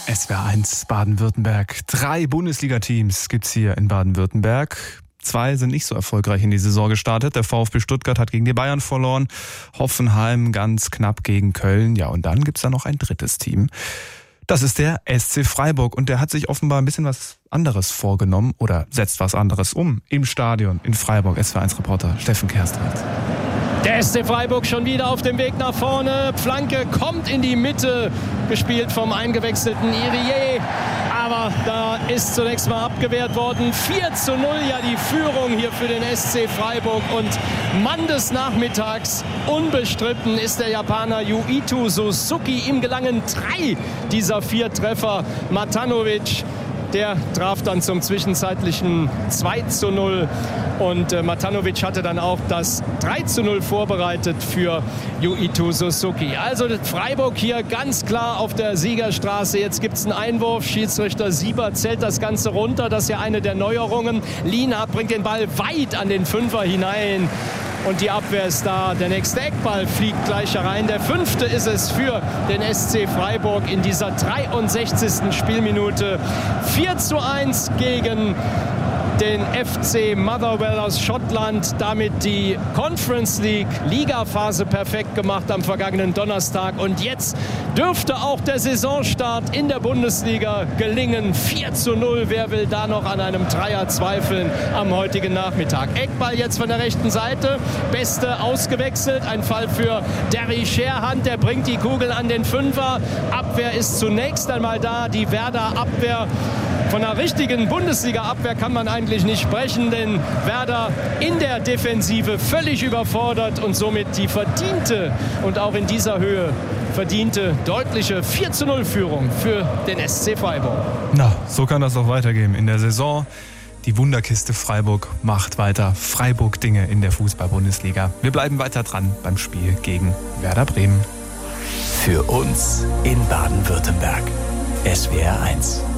SWR 1 Baden-Württemberg. 3 Bundesliga-Teams gibt's hier in Baden-Württemberg. 2 sind nicht so erfolgreich in die Saison gestartet. Der VfB Stuttgart hat gegen die Bayern verloren. Hoffenheim ganz knapp gegen Köln. Ja, und dann gibt's da noch ein drittes Team. Das ist der SC Freiburg. Und der hat sich offenbar ein bisschen was anderes vorgenommen oder setzt was anderes um im Stadion in Freiburg. SWR 1 Reporter Steffen Kerstrat. Der SC Freiburg schon wieder auf dem Weg nach vorne. Flanke kommt in die Mitte, gespielt vom eingewechselten Irié. Aber da ist zunächst mal abgewehrt worden. 4:0 ja die Führung hier für den SC Freiburg. Und Mann des Nachmittags, unbestritten, ist der Japaner Yuito Suzuki. Ihm gelangen 3 dieser 4 Treffer. Matanovic, der traf dann zum zwischenzeitlichen 2:0 und Matanovic hatte dann auch das 3:0 vorbereitet für Yuito Suzuki. Also Freiburg hier ganz klar auf der Siegerstraße. Jetzt gibt es einen Einwurf. Schiedsrichter Sieber zählt das Ganze runter. Das ist ja eine der Neuerungen. Lienhardt bringt den Ball weit an den Fünfer hinein. Und die Abwehr ist da. Der nächste Eckball fliegt gleich herein. Der 5. ist es für den SC Freiburg in dieser 63. Spielminute. 4:1 gegen den FC Motherwell aus Schottland. Damit die Conference League Ligaphase perfekt gemacht am vergangenen Donnerstag. Und jetzt dürfte auch der Saisonstart in der Bundesliga gelingen. 4:0. Wer will da noch an einem Dreier zweifeln am heutigen Nachmittag? Eckball jetzt von der rechten Seite. Beste ausgewechselt. Ein Fall für Derry Scherhand. Der bringt die Kugel an den Fünfer. Abwehr ist zunächst einmal da. Die Werder-Abwehr. Von einer richtigen Bundesliga-Abwehr kann man eigentlich nicht sprechen, denn Werder in der Defensive völlig überfordert und somit die verdiente und auch in dieser Höhe verdiente deutliche 4:0-Führung für den SC Freiburg. Na, so kann das auch weitergehen in der Saison. Die Wunderkiste Freiburg macht weiter Freiburg-Dinge in der Fußball-Bundesliga. Wir bleiben weiter dran beim Spiel gegen Werder Bremen. Für uns in Baden-Württemberg. SWR 1.